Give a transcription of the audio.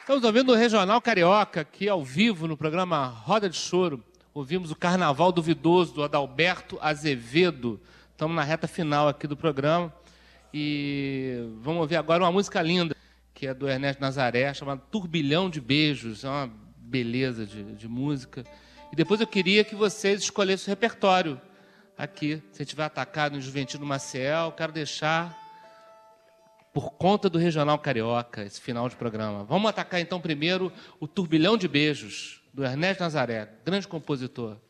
Estamos ouvindo o Regional Carioca, aqui ao vivo no programa Roda de Choro. Ouvimos o Carnaval Duvidoso, do Adalberto Azevedo. Estamos na reta final aqui do programa. E vamos ouvir agora uma música linda, que é do Ernesto Nazaré, chamada Turbilhão de Beijos. É uma beleza de música. E depois eu queria que vocês escolhessem o repertório aqui. Se estiver atacado em Juventino Maciel, quero deixar por conta do Regional Carioca, esse final de programa. Vamos atacar então primeiro o Turbilhão de Beijos, do Ernesto Nazaré, grande compositor.